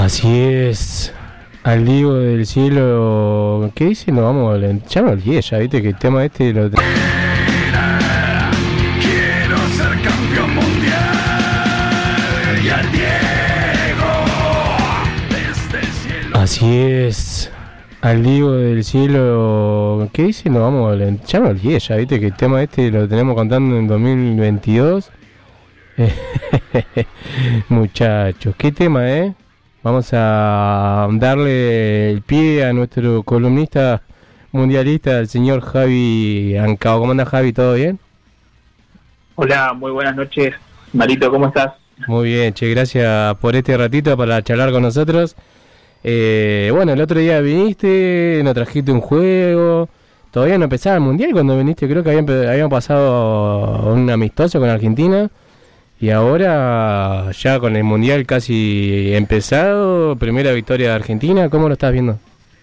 Así es, al Diego del cielo, ¿qué dice? No, vamos, ya me olvidé, ya viste que el tema este lo... Quiero ser campeón mundial y al Diego desde el cielo. Así es, al Diego del cielo, ¿qué dice? No, vamos, ya me olvidé, ya viste que el tema este lo tenemos contando en 2022. Muchachos, qué tema, Vamos a darle el pie a nuestro columnista mundialista, el señor Javi Ancao. ¿Cómo anda, Javi? ¿Todo bien? Hola, muy buenas noches. Marito, ¿cómo estás? Muy bien, che, gracias por este ratito para charlar con nosotros. Bueno, el otro día viniste, nos trajiste un juego. Todavía no empezaba el mundial cuando viniste, creo que habían pasado un amistoso con Argentina. Y ahora, ya con el mundial casi empezado, primera victoria de Argentina, ¿cómo lo estás viendo?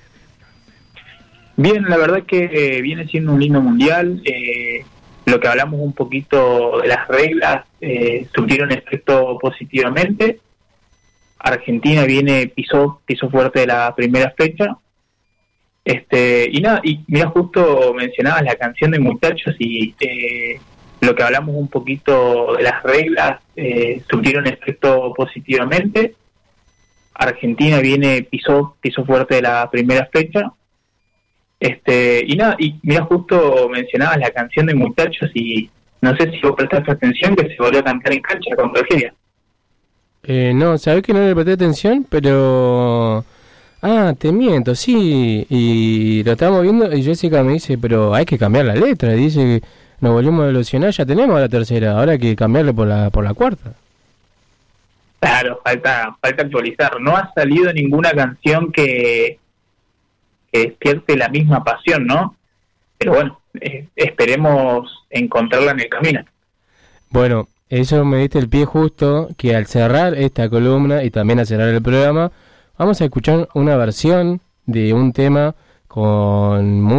Bien, la verdad que viene siendo un lindo mundial. Lo que hablamos un poquito de las reglas surtieron efecto positivamente. Argentina pisó fuerte de la primera fecha. Y mira, justo mencionabas la canción de Muchachos y lo que hablamos un poquito de las reglas surtieron efecto positivamente. Argentina pisó fuerte de la primera fecha. Y mira, justo mencionabas la canción de Muchachos y no sé si vos prestaste atención que se volvió a cantar en cancha contra Argelia. No, sabés que no le presté atención, pero... Ah, te miento, sí, y lo estábamos viendo y Jessica me dice, pero hay que cambiar la letra, dice que nos volvimos a ilusionar, ya tenemos la tercera, ahora hay que cambiarle por la cuarta. Claro, falta actualizar, no ha salido ninguna canción que despierte la misma pasión, ¿no? Pero bueno, esperemos encontrarla en el camino. Bueno, eso me diste el pie justo, que al cerrar esta columna y también al cerrar el programa, vamos a escuchar una versión de un tema con